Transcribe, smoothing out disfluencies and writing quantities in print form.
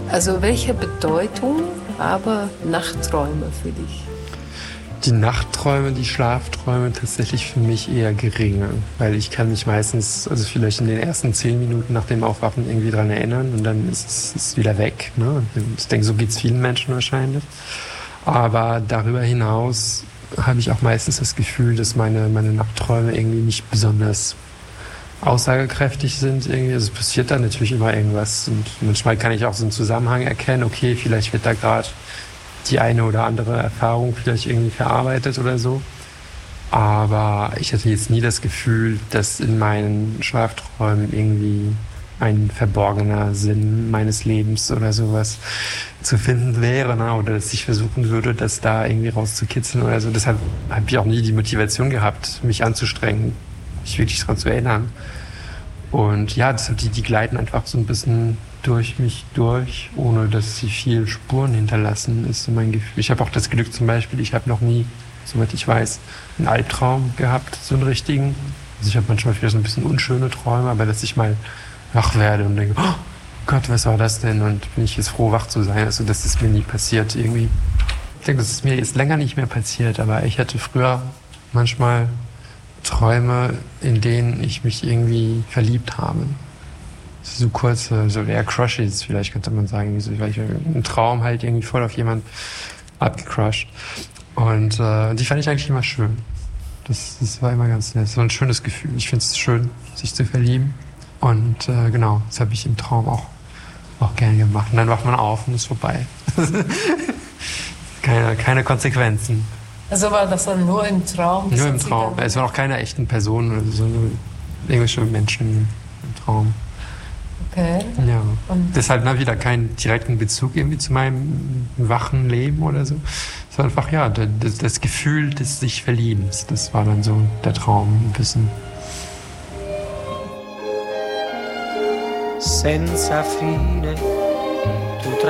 Also welche Bedeutung haben Nachträume für dich? Die Nachträume, die Schlafträume tatsächlich für mich eher geringe, weil ich kann mich meistens, also vielleicht in den ersten 10 Minuten nach dem Aufwachen irgendwie dran erinnern und dann ist es wieder weg. Ne? Ich denke, so geht es vielen Menschen wahrscheinlich. Aber darüber hinaus habe ich auch meistens das Gefühl, dass meine Nachtträume irgendwie nicht besonders aussagekräftig sind. Irgendwie. Also es passiert da natürlich immer irgendwas und manchmal kann ich auch so einen Zusammenhang erkennen, okay, vielleicht wird da gerade die eine oder andere Erfahrung vielleicht irgendwie verarbeitet oder so. Aber ich hatte jetzt nie das Gefühl, dass in meinen Schlafträumen irgendwie ein verborgener Sinn meines Lebens oder sowas zu finden wäre, ne? Oder dass ich versuchen würde, das da irgendwie rauszukitzeln oder so. Deshalb habe ich auch nie die Motivation gehabt, mich anzustrengen, mich wirklich daran zu erinnern. Und ja, deshalb die gleiten einfach so ein bisschen durch mich durch, ohne dass sie viel Spuren hinterlassen, ist so mein Gefühl. Ich habe auch das Glück zum Beispiel, ich habe noch nie, soweit ich weiß, einen Albtraum gehabt, so einen richtigen. Also ich habe manchmal vielleicht so ein bisschen unschöne Träume, aber dass ich mal wach werde und denke, oh Gott, was war das denn? Und bin ich jetzt froh, wach zu sein. Also das ist mir nie passiert irgendwie. Ich denke, das ist mir jetzt länger nicht mehr passiert, aber ich hatte früher manchmal Träume, in denen ich mich irgendwie verliebt habe. So kurze, so eher Crushes, vielleicht könnte man sagen. So, weil ich einen Traum halt irgendwie voll auf jemanden abgecrushed. Und die fand ich eigentlich immer schön. Das war immer ganz nett. So ein schönes Gefühl. Ich finde es schön, sich zu verlieben. Und genau, das habe ich im Traum auch gerne gemacht. Und dann wacht man auf und ist vorbei. keine Konsequenzen. Also war das dann nur im Traum? Nur im Traum. Es waren auch keine echten Personen oder so, nur irgendwelche Menschen im Traum. Okay. Ja. Und deshalb wieder keinen direkten Bezug irgendwie zu meinem wachen Leben oder so. Es war einfach, ja, das Gefühl des sich Verliebens. Das war dann so der Traum ein bisschen. Senza fine, tu